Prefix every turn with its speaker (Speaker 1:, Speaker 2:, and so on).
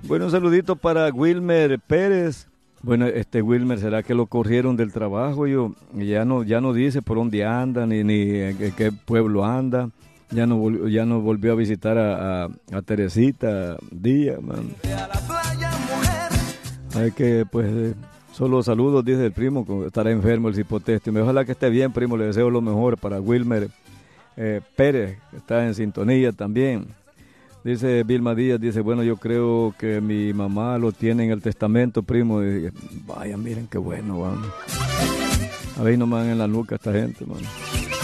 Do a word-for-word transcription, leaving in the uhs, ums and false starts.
Speaker 1: Bueno, un saludito para Wilmer Pérez. Bueno, este Wilmer, ¿será que lo corrieron del trabajo? Yo ya no, ya no dice por dónde anda, ni, ni en qué pueblo anda. Ya no, vol- ya no volvió a visitar a, a, a Teresita Díaz, man. Hay que, pues, eh, solo saludos, dice el primo, que estará enfermo el cipoteste. Ojalá que esté bien, primo, le deseo lo mejor para Wilmer eh, Pérez, que está en sintonía también. Dice Vilma Díaz, dice, bueno, yo creo que mi mamá lo tiene en el testamento, primo. Y, vaya, miren qué bueno, van. A ver, no me dan en la nuca esta gente, man.